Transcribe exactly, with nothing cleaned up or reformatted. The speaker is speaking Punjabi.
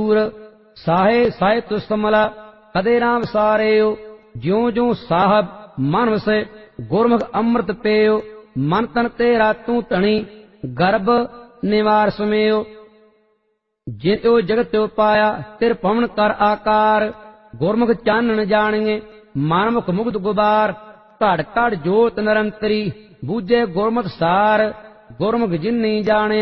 ਦੂਰ ਸਾਹੇ ਸਾਹੇ ਤੁਸਮਲਾ ਕਦੇ ਨਾ ਵਿਸਾਰਿਓ ਜਿਉ ਜਿਉ ਸਾਹਿਬ ਮਨ ਵਸੇ ਗੁਰਮੁਖ ਅੰਮ੍ਰਿਤ ਪੇਓ ਮਨ ਤਨ ਤੇਰਾ ਤੂੰ ਧਣੀ ਗਰਭ ਨਿਵਾਰ ਸਮੇਓ ਜਿਤਿਓ ਜਗਤਿਓ ਪਾਇਆ ਤਿਰ ਪਵਨ ਕਰ ਆਕਾਰ ਗੁਰਮੁਖ ਚਾਨਣ ਜਾਣੀਏ ਮਨਮੁਖ ਮੁਗਧ ਗੁਬਾਰ ਘੜ ਘੜ ਜੋਤ ਨਿਰੰਤਰੀ ਬੂਝੇ ਗੁਰਮਤਿ ਸਾਰ ਗੁਰਮੁਖ ਜਿਨੀ ਜਾਣਿਆ